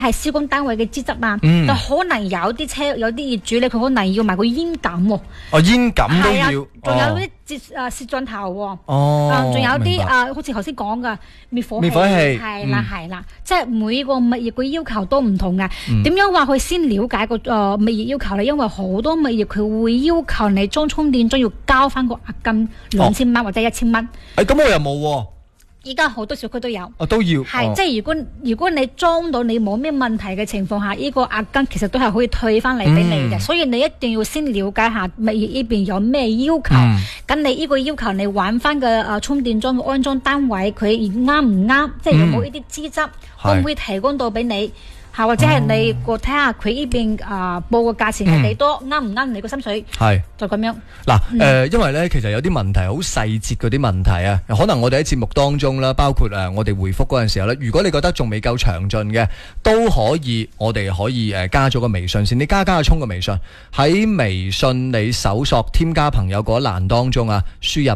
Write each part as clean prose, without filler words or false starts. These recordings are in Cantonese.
係施工單位嘅資質嘛，就可能有啲車有啲業主咧，佢可能要埋個煙感喎。 煙感都要。 仲有啲攝像頭喎。 仲有啲好似頭先講嘅滅火器。係啦，即係每個物業嘅要求都唔同嘅。點樣話佢先了解個物業要求咧？因為好多物業佢會要求你裝充電樁要交翻個押金2000蚊或者1000蚊。 咁我又冇喎。 依家好多小區都有， 都要係即係如果你裝到你冇咩問題嘅情況下，呢個押金其實都係可以退翻嚟俾你嘅，所以你一定要先了解下物業呢邊有咩要求，咁你呢個要求你揾翻嘅充電樁嘅安裝單位佢啱唔啱，即係有冇呢啲資質，可唔可以提供到俾你？或者係你個睇下佢呢邊報個價錢係幾多，啱唔啱你個心水？係就咁樣。 嗱，因為咧其實有啲問題好細節嗰啲問題啊，可能我哋喺節目當中啦，包括我哋回覆嗰陣時候咧，如果你覺得仲未夠詳盡嘅，都可以我哋可以加咗個微信先，你加充個微信，喺微信你搜索添加朋友嗰一欄當中啊，輸入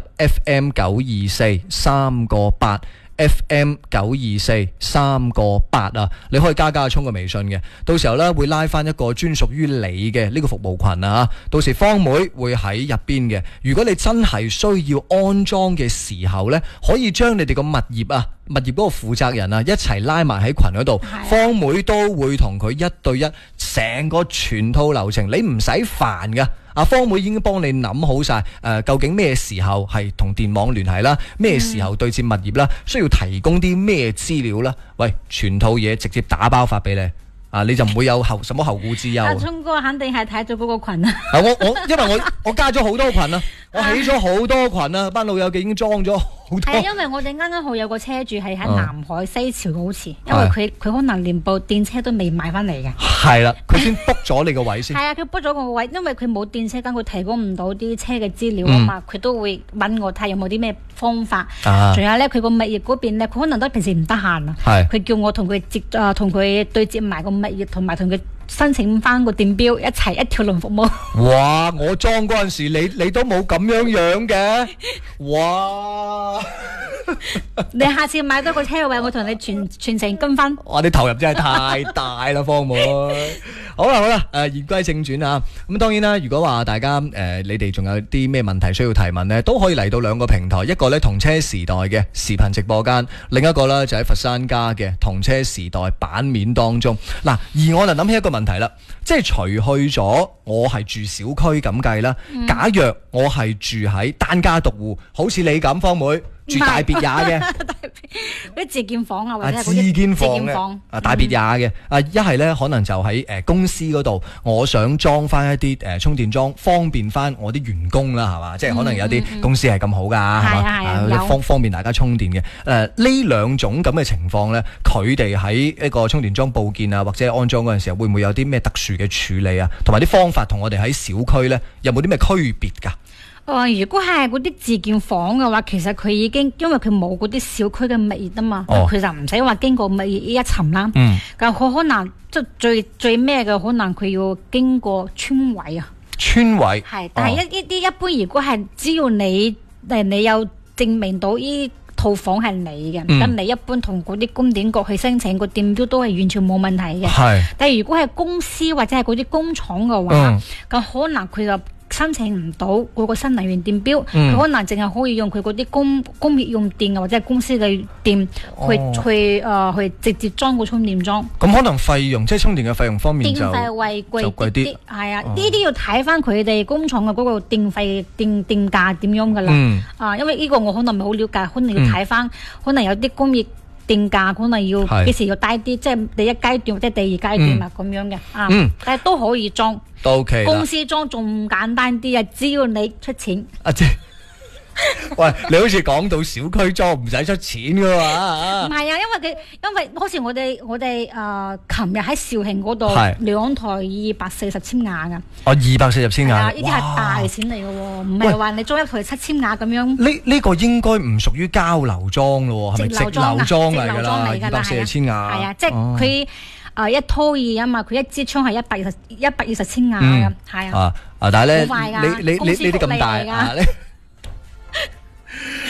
FM924 FM924 啊，你可以加充個微信嘅，到時候咧會拉翻一個專屬於你嘅呢個服務群啊，到時方妹會喺入邊嘅。如果你真係需要安裝嘅時候咧，可以將你哋個物業嗰個負責人一齊拉埋喺群嗰度，方妹都會同佢1對1成個全套流程，你唔使煩㗎。方妹已經幫你諗好晒，究竟咩時候係同電網聯繫啦，咩時候對接物業啦，需要提供啲咩資料啦，喂，全套嘢直接打包發俾你。你就唔會有什麼後顧之憂。阿聰哥肯定係睇咗嗰個群啊！ 因為我加咗好多群啊，我起咗好多群啊，班老友記已經裝咗好多。 係因為我哋啱好有個車主係喺南海西樵好似，因為佢可能連部電車都未買翻嚟嘅。係啦， 佢先 book 咗你個位先。 係啊，佢 book 咗個位，因為佢冇電車跟佢提供唔到啲車嘅資料啊嘛，佢都會問我睇有冇啲咩方法。仲有咧，佢個物業嗰邊咧，佢可能都平時唔得閒啊。佢叫我同佢對接埋個物業，同埋同佢申請翻個電表，一齊一條龍服務。 哇！我裝嗰陣時，你都冇咁樣嘅。哇！ 你下次買多個車位，我同你全程跟翻。 哇！你投入真係太大啦，方妹。好啦，言歸正傳啊。咁當然啦，如果話大家你哋仲有啲咩問題需要提問呢，都可以嚟到兩個平台，一個呢同車時代嘅視頻直播間，另一個呢就喺佛山家嘅同車時代版面當中。嗱，而我就諗起一個問題啦，即係除去咗我係住小區咁計啦，假若我係住喺單家獨戶，好似你咁，方妹。住大別野嘅， 嗰啲自建房啊，或者自建房嘅，大別野嘅，一係咧可能就喺公司嗰度，我想裝翻一啲充電樁，方便翻我啲員工啦，係嘛？即係可能有啲公司係咁好㗎，係嘛？方便大家充電嘅。呢兩種咁嘅情況咧，佢哋喺一個充電樁佈建啊，或者安裝嗰陣時候，會唔會有啲咩特殊嘅處理啊？同埋啲方法同我哋喺小區咧，有冇啲咩區別㗎？ 如果係嗰啲自建房嘅話，其實佢已經因為佢冇嗰啲小區嘅物業啊嘛，佢就唔使話經過物業呢一層啦。咁佢可能即係最咩嘅，可能佢要經過村委啊。 村委係，但係一般，如果係只要你有證明到呢套房係你嘅，咁你一般同嗰啲供電局去申請個電表都係完全冇問題嘅。但係如果係公司或者係嗰啲工廠嘅話，咁可能佢就申請唔到嗰個新能源電表，佢可能淨係可以用佢嗰啲工業用電或者係公司嘅電去直接裝個充電樁。咁可能費用即係充電嘅費用方面就電費會貴啲。係啊，呢啲要睇翻佢哋工廠嘅嗰個電費電價點樣噶啦。因為呢個我可能唔係好了解，可能要睇翻，可能有啲工業電價可能要幾時要低啲，即係第一階段或者第二階段啊咁樣嘅。但係都可以裝。 OK， 公司裝仲簡單啲啊，只要你出錢。 喂，你好似講到小區裝唔使出錢噶嘛？ 唔係啊，因為好似我哋琴日喺肇慶嗰度兩台240千瓦噶。 240千瓦， 呢啲係大錢嚟嘅喎，唔係話你裝一台7000瓦咁樣。 呢個應該唔屬於交流裝咯，係咪直流裝嚟㗎啦？240千瓦。係啊， 即係佢。一拖二啊嘛，佢一支槍係120千瓦嘅，係啊。但係咧，你啲咁大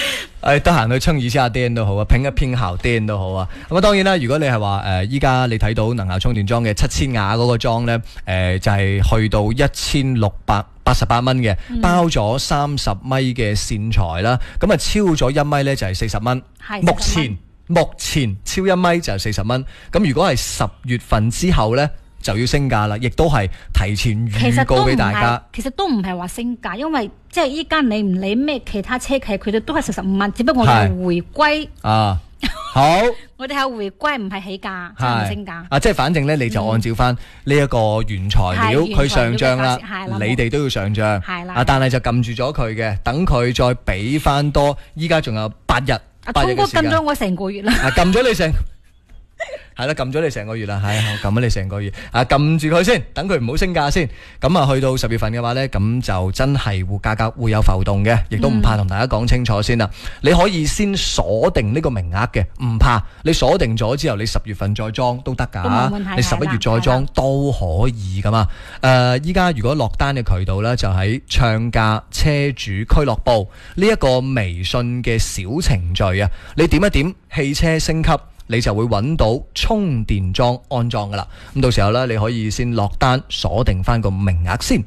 得閒去稱一下電都好啊，拼一拼效電都好啊。咁啊，當然啦，如果你係話依家你睇到能效充電樁嘅7000瓦嗰個樁咧，就係去到1688蚊嘅，包咗30米嘅線材啦。咁啊，超咗1米咧就係40蚊。目前超1米就係40蚊。咁如果係10月份之後咧，就要升價啦，亦都係提前預告俾大家。 其實都唔係話升價，因為即係依家你唔理咩其他車企，佢哋都係45蚊，只不過我哋係回歸。 啊，好， 我哋係回歸，唔係起價，就唔升價。 啊，即係反正咧，你就按照翻呢一個原材料佢上漲啦，你哋都要上漲。係啦。啊，但係就撳住咗佢嘅，等佢再俾翻多。依家仲有8日。 通哥撳咗我成個月啦。 啊，撳咗你成。係啦，撳咗你成個月啦，係我撳咗你成個月，撳住佢先，等佢唔好升價先。咁啊，去到10月份嘅話呢，咁就真係價格會有浮動嘅，亦都唔怕同大家講清楚先啦。你可以先鎖定呢個名額嘅，唔怕。你鎖定咗之後，你10月份再裝都得噶，你11月再裝都可以噶嘛。依家如果落單嘅渠道呢，就喺暢價車主俱樂部呢一個微信嘅小程序啊，你點一點汽車升級，你就會揾到充電樁安裝噶啦。咁到時候呢，你可以先落單鎖定翻個名額先。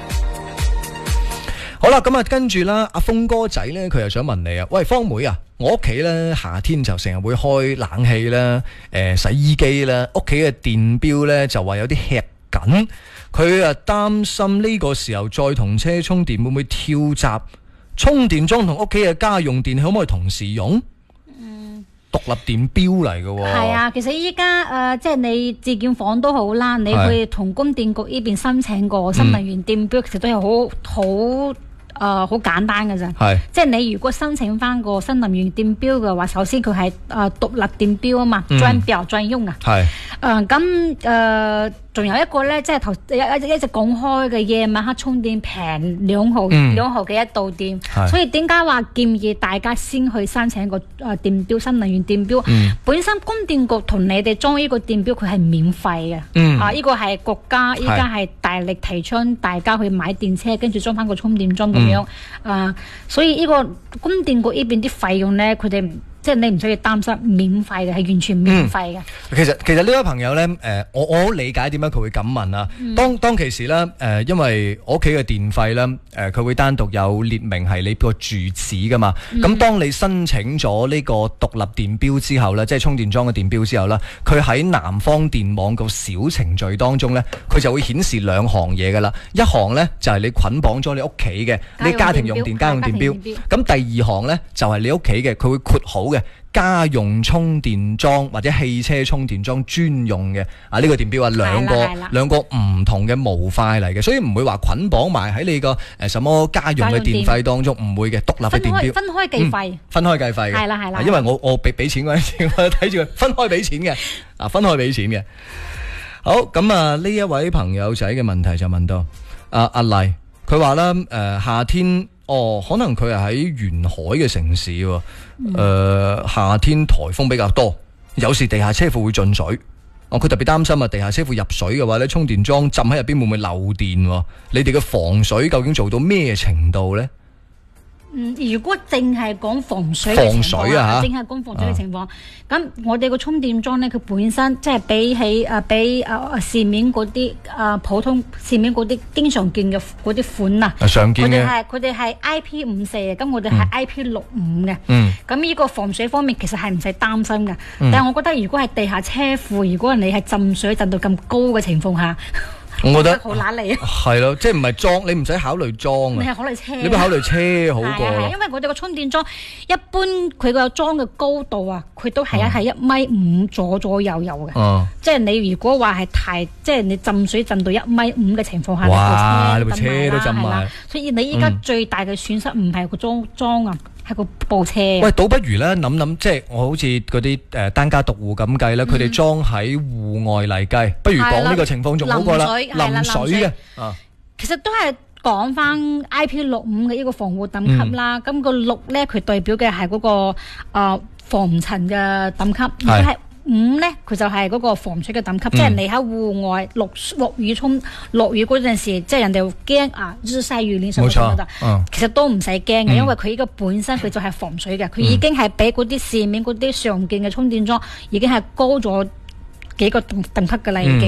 好啦，咁啊跟住啦，阿峰哥仔呢，佢又想問你啊，喂，方妹啊，我屋企呢，夏天就成日會開冷氣啦，洗衣機啦，屋企嘅電表呢，就話有啲吃緊，佢啊擔心呢個時候再同車充電會唔會跳閘？充電樁同屋企嘅家用電可唔可以同時用？獨立電表嚟嘅喎， 係啊，其實依家即係你自建房都好啦，你去同供電局呢邊申請個新能源電表，其實都係好簡單嘅啫。係，即係你如果申請翻個新能源電表嘅話，首先佢係獨立電表啊嘛，專表專用啊。係，仲有一個咧，即係頭一直講開嘅夜晚黑充電平2毫嘅一度電，所以點解話建議大家先去申請個電表新能源電表？本身供電局同你哋裝呢個電表，佢係免費嘅。呢個係國家依家係大力提倡大家去買電車，跟住裝翻個充電樁咁樣。所以呢個供電局呢邊啲費用咧，佢哋即係你唔需要擔心，免費嘅，係完全免費嘅。 其實呢位朋友咧，我好理解點解佢會咁問啊。當其時咧，因為我屋企嘅電費咧，佢會單獨有列明係你個住址噶嘛。咁當你申請咗呢個獨立電表之後咧，即係充電樁嘅電表之後咧，佢喺南方電網個小程序當中咧，佢就會顯示2行嘢噶啦。一行咧就係你捆綁咗你屋企嘅你家庭用電家用電表，咁第2行咧就係你屋企嘅，佢會括好嘅家用充電樁或者汽車充電樁專用嘅呢個電表啊，兩個唔同嘅模塊嚟嘅，所以唔會話捆綁埋喺你個什麼家用嘅電費當中，唔會嘅，獨立嘅電表分開計費， 分開計費嘅，係啦，因為我俾錢嗰陣時，我睇住佢分開俾錢嘅，分開俾錢嘅。好，咁啊呢一位朋友仔嘅問題就問到阿麗，佢話啦夏天。可能佢係喺沿海嘅城市喎。夏天颱風比較多，有時地下車庫會進水。佢特別擔心啊，地下車庫入水嘅話咧，充電樁浸喺入邊會唔會漏電？你哋嘅防水究竟做到咩程度呢？ 如果淨係講防水嘅情況，淨係講防水嘅情況，咁我哋個充電樁咧，佢本身即係比起比市面嗰啲普通市面嗰啲經常見嘅嗰啲款啊，常見嘅，佢哋係 IP54嘅，咁我哋係 IP65嘅。咁呢個防水方面其實係唔使擔心嘅。但係我覺得如果係地下車庫，如果你係浸水浸到咁高嘅情況下，我覺得好揦脷啊！係咯，即係唔係裝，你唔使考慮裝啊！ 你係考慮車， 你不考慮車好過。 係因為我哋個充電樁一般佢個裝嘅高度啊，佢都係1.5米左右嘅。即係你如果話係太，即係你浸水浸到1.5米嘅情況下， 你部車都浸埋。 所以你依家最大嘅損失唔係個裝啊。係個部車。 喂，倒不如咧諗，即係我好似嗰啲單家獨戶咁計咧，佢哋裝喺戶外嚟計，不如講呢個情況仲好過啦。淋水嘅， 其實都係講翻 IP65嘅呢個防護等級啦。咁個6咧，佢代表嘅係嗰個防塵嘅等級。如果係 5咧，佢就係嗰個防水嘅等級，即係你喺戶外落雨嗰陣時，即係人哋驚日曬雨淋什麼什麼的，其實都唔使驚嘅，因為佢呢個本身佢就係防水嘅，佢已經係比嗰啲市面嗰啲常見嘅充電樁已經係高咗幾個等級㗎啦，已經。